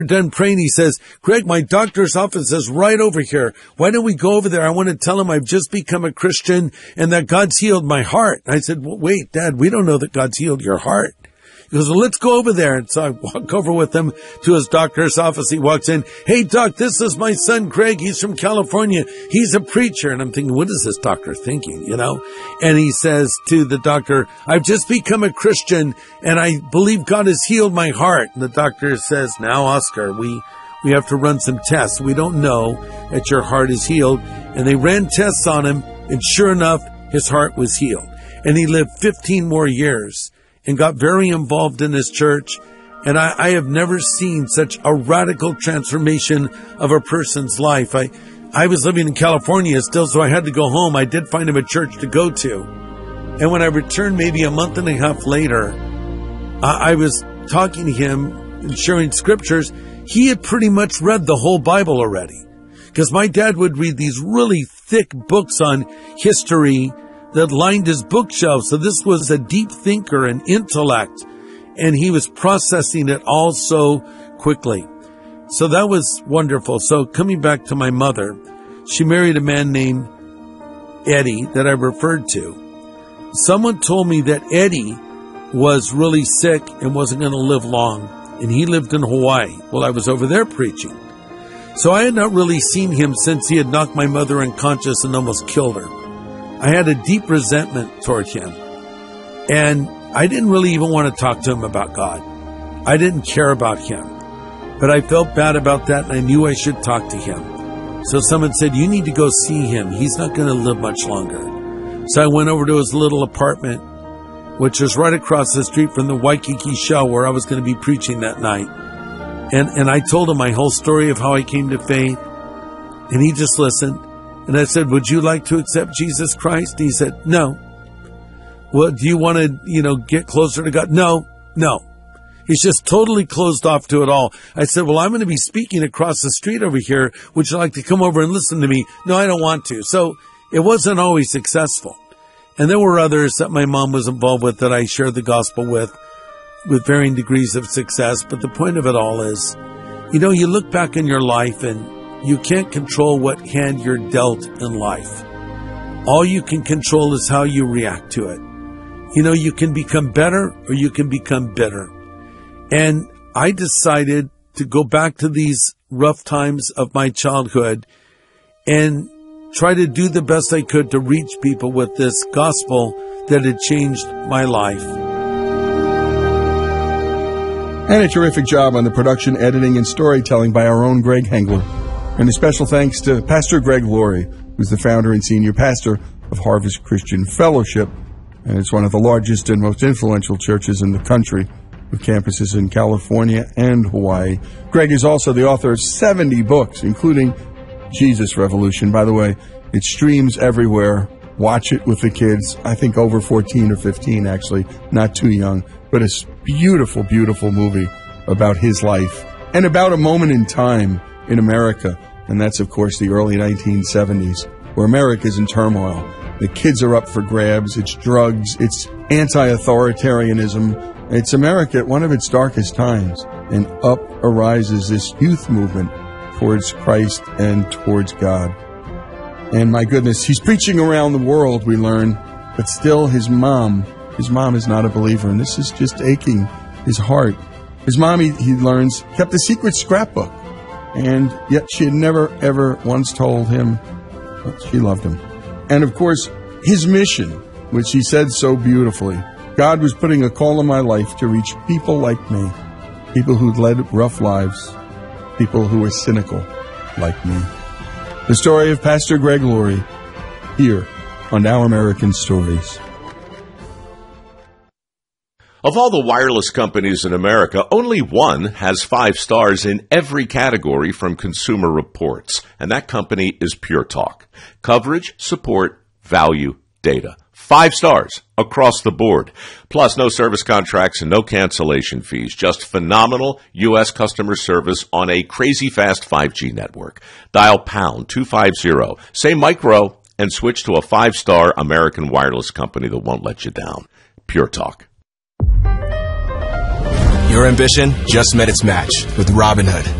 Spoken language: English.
done praying, he says, Greg, my doctor's office is right over here. Why don't we go over there? I want to tell him I've just become a Christian and that God's healed my heart. I said, well, wait, Dad, we don't know that God's healed your heart. He goes, well, let's go over there. And so I walk over with him to his doctor's office. He walks in. Hey, doc, this is my son, Greg. He's from California. He's a preacher. And I'm thinking, what is this doctor thinking, And he says to the doctor, I've just become a Christian and I believe God has healed my heart. And the doctor says, now, Oscar, we have to run some tests. We don't know that your heart is healed. And they ran tests on him. And sure enough, his heart was healed. And he lived 15 more years. And got very involved in his church. And I have never seen such a radical transformation of a person's life. I was living in California still, so I had to go home. I did find him a church to go to. And when I returned maybe a month and a half later, I was talking to him and sharing scriptures. He had pretty much read the whole Bible already. Because my dad would read these really thick books on history that lined his bookshelf. So this was a deep thinker and intellect, and he was processing it all so quickly. So that was wonderful. So coming back to my mother, she married a man named Eddie that I referred to. Someone told me that Eddie was really sick and wasn't going to live long, and he lived in Hawaii while I was over there preaching. So I had not really seen him since he had knocked my mother unconscious and almost killed her. I had a deep resentment toward him, and I didn't really even want to talk to him about God. I didn't care about him, but I felt bad about that, and I knew I should talk to him. So someone said, you need to go see him. He's not going to live much longer. So I went over to his little apartment, which was right across the street from the Waikiki Shell where I was going to be preaching that night. And I told him my whole story of how I came to faith, and he just listened. And I said, would you like to accept Jesus Christ? And he said, no. Well, do you want to, get closer to God? No. He's just totally closed off to it all. I said, well, I'm going to be speaking across the street over here. Would you like to come over and listen to me? No, I don't want to. So it wasn't always successful. And there were others that my mom was involved with that I shared the gospel with varying degrees of success. But the point of it all is, you look back in your life and you can't control what hand you're dealt in life. All you can control is how you react to it. You can become better or you can become bitter. And I decided to go back to these rough times of my childhood and try to do the best I could to reach people with this gospel that had changed my life. And a terrific job on the production, editing, and storytelling by our own Greg Hengler. And a special thanks to Pastor Greg Laurie, who's the founder and senior pastor of Harvest Christian Fellowship. And it's one of the largest and most influential churches in the country, with campuses in California and Hawaii. Greg is also the author of 70 books, including Jesus Revolution. By the way, it streams everywhere. Watch it with the kids. I think over 14 or 15, actually, not too young. But it's a beautiful, beautiful movie about his life and about a moment in time in America, and that's, of course, the early 1970s, where America's in turmoil. The kids are up for grabs. It's drugs. It's anti-authoritarianism. It's America at one of its darkest times, and up arises this youth movement towards Christ and towards God. And my goodness, he's preaching around the world, we learn, but still his mom is not a believer, and this is just aching his heart. His mom, he learns, kept a secret scrapbook. And yet she had never, ever once told him that she loved him. And, of course, his mission, which he said so beautifully, God was putting a call in my life to reach people like me, people who'd led rough lives, people who were cynical like me. The story of Pastor Greg Laurie, here on Our American Stories. Of all the wireless companies in America, only one has 5 stars in every category from Consumer Reports, and that company is Pure Talk. Coverage, support, value, data. 5 stars across the board. Plus, no service contracts and no cancellation fees. Just phenomenal U.S. customer service on a crazy fast 5G network. Dial pound 250, say micro, and switch to a 5-star American wireless company that won't let you down. Pure Talk. Your ambition just met its match with Robinhood.